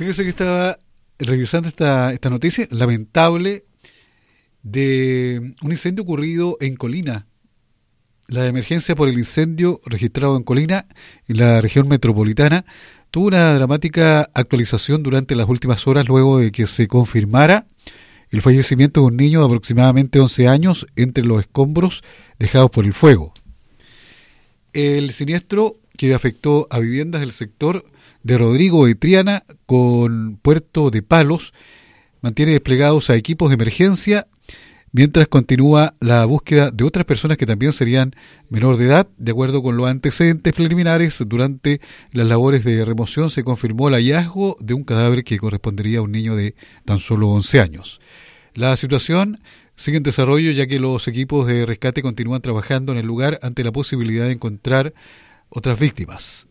Fíjese que estaba revisando esta noticia lamentable de un incendio ocurrido en Colina. La emergencia por el incendio registrado en Colina, en la región metropolitana, tuvo una dramática actualización durante las últimas horas luego de que se confirmara el fallecimiento de un niño de aproximadamente 11 años entre los escombros dejados por el fuego. El siniestro que afectó a viviendas del sector de Rodrigo de Triana con Puerto de Palos mantiene desplegados a equipos de emergencia mientras continúa la búsqueda de otras personas que también serían menor de edad. De acuerdo con los antecedentes preliminares, durante las labores de remoción se confirmó el hallazgo de un cadáver que correspondería a un niño de tan solo 11 años. La situación sigue en desarrollo ya que los equipos de rescate continúan trabajando en el lugar ante la posibilidad de encontrar otras víctimas.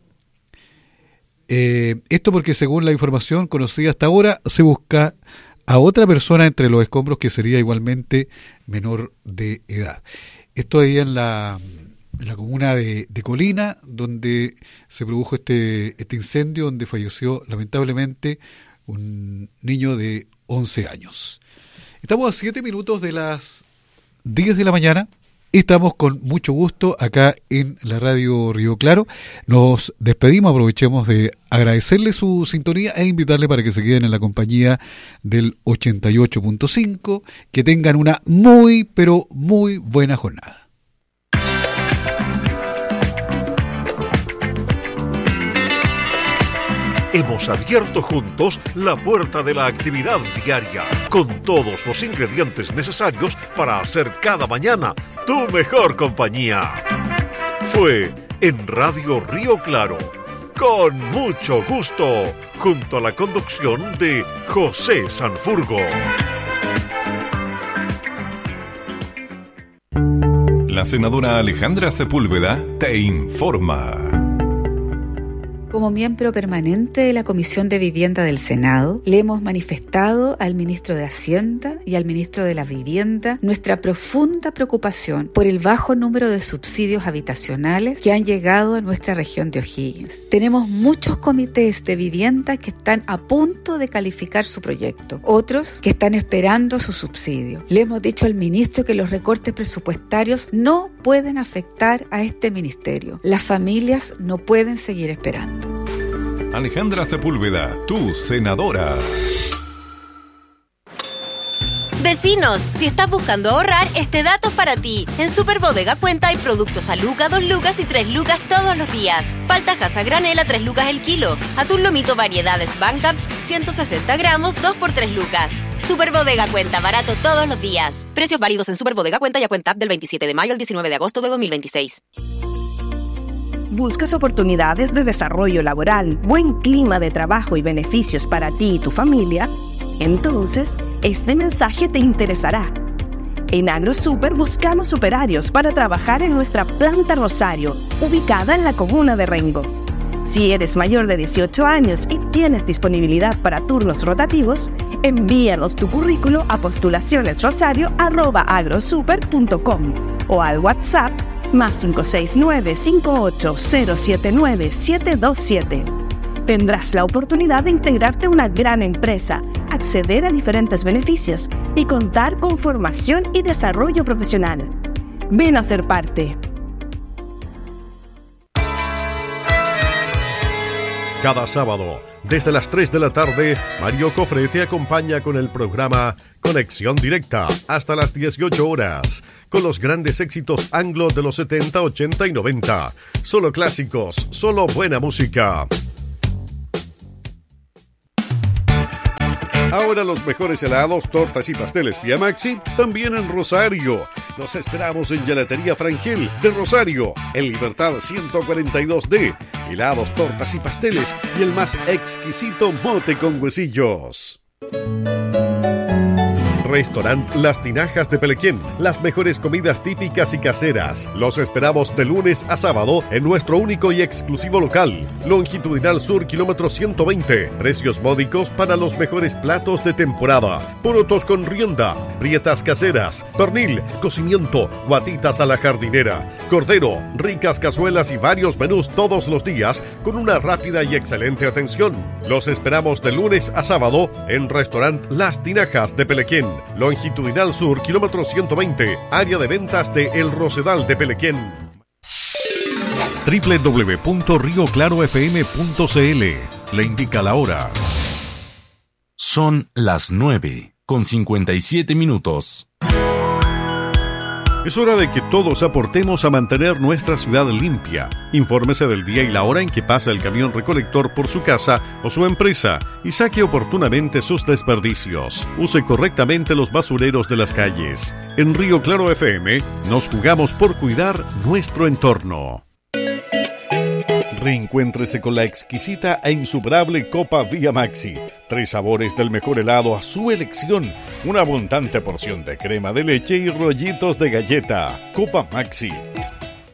Esto porque, según la información conocida hasta ahora, se busca a otra persona entre los escombros que sería igualmente menor de edad. Esto ahí en la comuna de Colina, donde se produjo este incendio, donde falleció lamentablemente un niño de 11 años. Estamos a 7 minutos de las 10 de la mañana. Estamos con mucho gusto acá en la radio Río Claro. Nos despedimos, aprovechemos de agradecerle su sintonía e invitarle para que se queden en la compañía del 88.5. Que tengan una muy, pero muy buena jornada. Hemos abierto juntos la puerta de la actividad diaria, con todos los ingredientes necesarios para hacer cada mañana tu mejor compañía. Fue en Radio Río Claro, con mucho gusto, junto a la conducción de José Sanfurgo. La senadora Alejandra Sepúlveda te informa. Como miembro permanente de la Comisión de Vivienda del Senado, le hemos manifestado al ministro de Hacienda y al ministro de la Vivienda nuestra profunda preocupación por el bajo número de subsidios habitacionales que han llegado a nuestra región de O'Higgins. Tenemos muchos comités de vivienda que están a punto de calificar su proyecto, otros que están esperando su subsidio. Le hemos dicho al ministro que los recortes presupuestarios no pueden afectar a este ministerio. Las familias no pueden seguir esperando. Alejandra Sepúlveda, tu senadora. Vecinos, si estás buscando ahorrar, este dato es para ti. En Super Bodega Cuenta hay productos a Luca, 2 lucas y 3 lucas todos los días. Paltajas a granel a 3 lucas el kilo. Atún lomito variedades Bancaps, 160 gramos, 2 por 3 lucas. Super Bodega Cuenta, barato todos los días. Precios válidos en Super Bodega Cuenta y a Cuenta del 27 de mayo al 19 de agosto de 2026. ¿Buscas oportunidades de desarrollo laboral, buen clima de trabajo y beneficios para ti y tu familia? Entonces, este mensaje te interesará. En AgroSuper buscamos operarios para trabajar en nuestra planta Rosario, ubicada en la comuna de Rengo. Si eres mayor de 18 años y tienes disponibilidad para turnos rotativos, envíanos tu currículo a postulacionesrosario@agrosuper.com o al WhatsApp +569 58079 727. Tendrás la oportunidad de integrarte a una gran empresa, acceder a diferentes beneficios y contar con formación y desarrollo profesional. Ven a ser parte. Cada sábado, desde las 3 de la tarde, Mario Cofre te acompaña con el programa Conexión Directa hasta las 18 horas, con los grandes éxitos anglo de los 70, 80 y 90. Solo clásicos, solo buena música. Ahora los mejores helados, tortas y pasteles Vía Maxi también en Rosario. Los esperamos en Gelatería Frangel de Rosario, en Libertad 142D. Helados, tortas y pasteles y el más exquisito mote con huesillos. Restaurant Las Tinajas de Pelequén, las mejores comidas típicas y caseras. Los esperamos de lunes a sábado en nuestro único y exclusivo local, Longitudinal Sur, kilómetro 120. Precios módicos para los mejores platos de temporada. Porotos con rienda, prietas caseras, pernil, cocimiento, guatitas a la jardinera, cordero, ricas cazuelas y varios menús todos los días con una rápida y excelente atención. Los esperamos de lunes a sábado en Restaurant Las Tinajas de Pelequén, Longitudinal Sur, kilómetro 120, área de ventas de El Rosedal de Pelequén. www.rioclarofm.cl le indica la hora. Son las 9:57. Es hora de que todos aportemos a mantener nuestra ciudad limpia. Infórmese del día y la hora en que pasa el camión recolector por su casa o su empresa y saque oportunamente sus desperdicios. Use correctamente los basureros de las calles. En Río Claro FM nos jugamos por cuidar nuestro entorno. Reencuéntrese con la exquisita e insuperable Copa Vía Maxi. 3 sabores del mejor helado a su elección. Una abundante porción de crema de leche y rollitos de galleta. Copa Maxi.